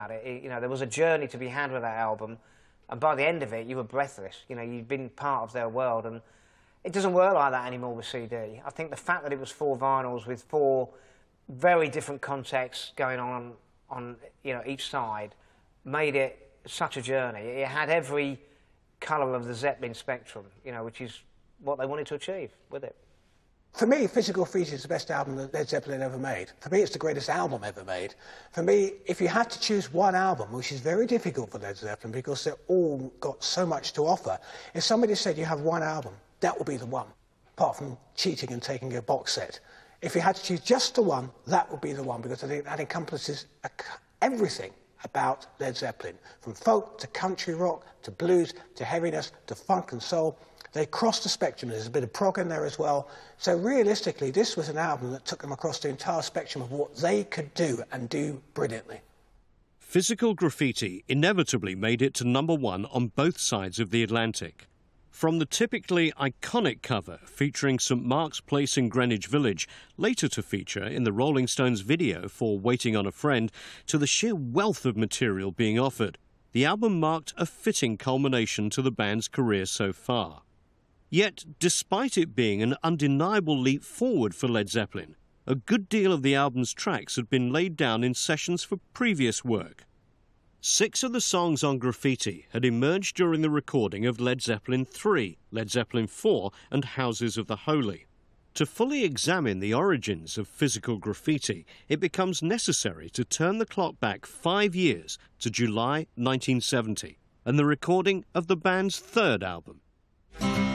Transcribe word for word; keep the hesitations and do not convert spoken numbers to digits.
It, you know, there was a journey to be had with that album, and by the end of it, you were breathless. You know, you'd been part of their world, and it doesn't work like that anymore with C D. I think the fact that it was four vinyls with four very different contexts going on on you know each side made it such a journey. It had every colour of the Zeppelin spectrum, you know, which is what they wanted to achieve with it. For me, Physical Graffiti is the best album that Led Zeppelin ever made. For me, it's the greatest album ever made. For me, if you had to choose one album, which is very difficult for Led Zeppelin because they've all got so much to offer, if somebody said you have one album, that would be the one, apart from cheating and taking a box set. If you had to choose just the one, that would be the one, because I think that encompasses everything about Led Zeppelin, from folk to country rock to blues to heaviness to funk and soul. They crossed the spectrum. There's a bit of prog in there as well. So realistically, this was an album that took them across the entire spectrum of what they could do and do brilliantly. Physical Graffiti inevitably made it to number one on both sides of the Atlantic. From the typically iconic cover featuring St Mark's Place in Greenwich Village, later to feature in the Rolling Stones video for Waiting on a Friend, to the sheer wealth of material being offered, the album marked a fitting culmination to the band's career so far. Yet, despite it being an undeniable leap forward for Led Zeppelin, a good deal of the album's tracks had been laid down in sessions for previous work. Six of the songs on Graffiti had emerged during the recording of Led Zeppelin three, Led Zeppelin four and Houses of the Holy. To fully examine the origins of Physical Graffiti, it becomes necessary to turn the clock back five years to July nineteen seventy and the recording of the band's third album.